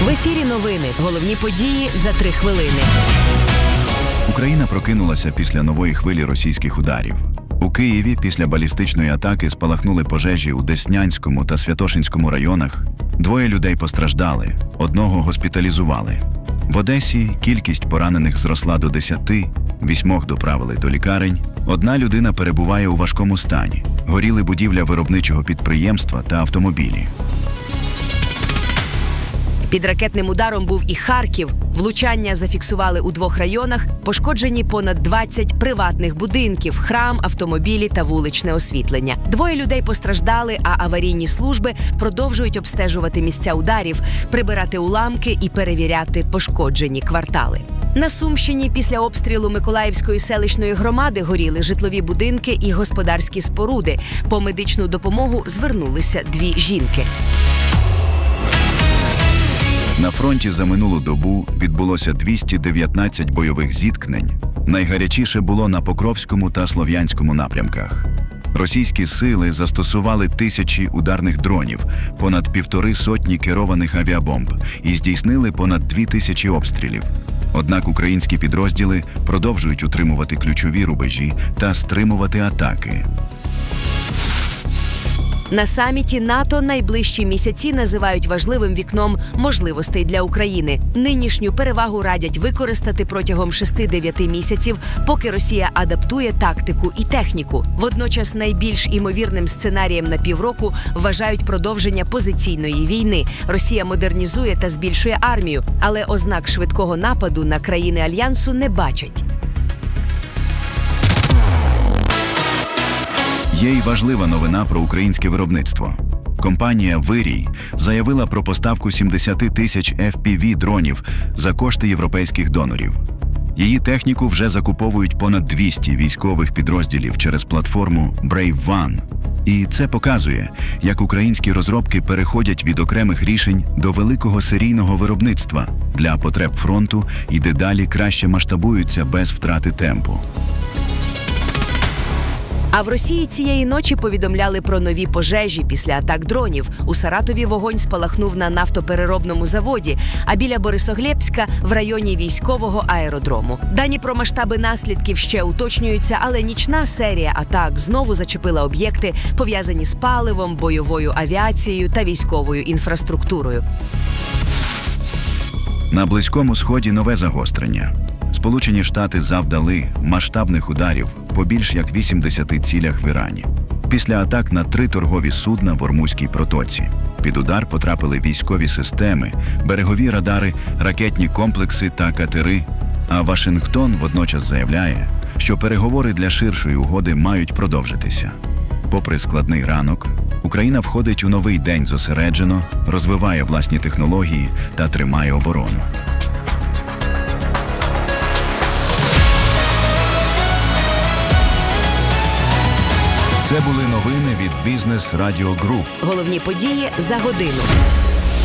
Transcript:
В ефірі новини. Головні події за 3 хвилини. Україна прокинулася після нової хвилі російських ударів. У Києві після балістичної атаки спалахнули пожежі у Деснянському та Святошинському районах. 2 людей постраждали, 1 госпіталізували. В Одесі кількість поранених зросла до 10, 8 доправили до лікарень. 1 людина перебуває у важкому стані. Горіли будівля виробничого підприємства та автомобілі. Під ракетним ударом був і Харків. Влучання зафіксували у 2 районах, пошкоджені понад 20 приватних будинків, храм, автомобілі та вуличне освітлення. 2 людей постраждали, а аварійні служби продовжують обстежувати місця ударів, прибирати уламки і перевіряти пошкоджені квартали. На Сумщині після обстрілу Миколаївської селищної громади горіли житлові будинки і господарські споруди. По медичну допомогу звернулися 2 жінки. На фронті за минулу добу відбулося 219 бойових зіткнень. Найгарячіше було на Покровському та Слов'янському напрямках. Російські сили застосували тисячі ударних дронів, понад 1,5 сотні керованих авіабомб і здійснили понад 2000 обстрілів. Однак українські підрозділи продовжують утримувати ключові рубежі та стримувати атаки. На саміті НАТО найближчі місяці називають важливим вікном можливостей для України. Нинішню перевагу радять використати протягом 6-9 місяців, поки Росія адаптує тактику і техніку. Водночас найбільш імовірним сценарієм на півроку вважають продовження позиційної війни. Росія модернізує та збільшує армію, але ознак швидкого нападу на країни Альянсу не бачать. Є й важлива новина про українське виробництво. Компанія «Вирій» заявила про поставку 70 тисяч FPV-дронів за кошти європейських донорів. Її техніку вже закуповують понад 200 військових підрозділів через платформу Brave One. І це показує, як українські розробки переходять від окремих рішень до великого серійного виробництва для потреб фронту і дедалі краще масштабуються без втрати темпу. А в Росії цієї ночі повідомляли про нові пожежі після атак дронів. У Саратові вогонь спалахнув на нафтопереробному заводі, а біля Борисоглебська – в районі військового аеродрому. Дані про масштаби наслідків ще уточнюються, але нічна серія атак знову зачепила об'єкти, пов'язані з паливом, бойовою авіацією та військовою інфраструктурою. На Близькому Сході нове загострення. Сполучені Штати завдали масштабних ударів по більш як 80 цілях в Ірані. Після атак на 3 торгові судна в Ормузькій протоці. Під удар потрапили військові системи, берегові радари, ракетні комплекси та катери. А Вашингтон водночас заявляє, що переговори для ширшої угоди мають продовжитися. Попри складний ранок, Україна входить у новий день зосереджено, розвиває власні технології та тримає оборону. Це були новини від Бізнес Радіо Груп. Головні події за годину.